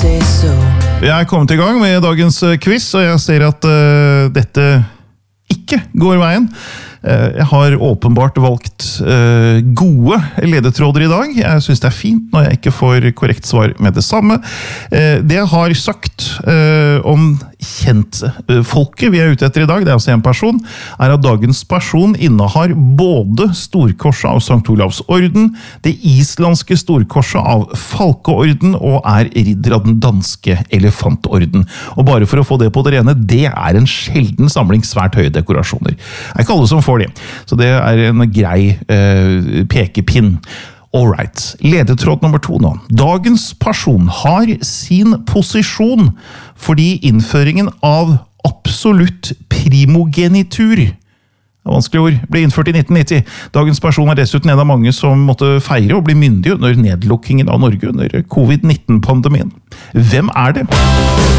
say so. Jeg er kommet i gang med dagens quiz, og jeg ser at dette ikke går veien. Jeg har åpenbart valgt gode ledetråder i dag. Jeg synes det er fint når jeg ikke får korrekt svar med det samme. Det jeg har sagt om kjentfolket vi er ute etter i dag, det er altså en person, er at dagens person innehar både Storkorset av Sankt Olavs orden, det islandske Storkorset av Falkeorden og er ridder av den danske Elefantorden. Og bare for å få det på det rene, det er en sjelden samling svært høye dekorasjoner. Det er ikke alle som får de, så det er en grei pekepinn. Alright, ledetråd nummer 2 nå. Dagens person har sin posisjon fordi innføringen av absolutt primogenitur, det er vanskelig ord, ble innført i 1990. Dagens person er dessuten en av mange som måtte feire og bli myndig under nedlukkingen av Norge under covid-19-pandemien. Hvem er det?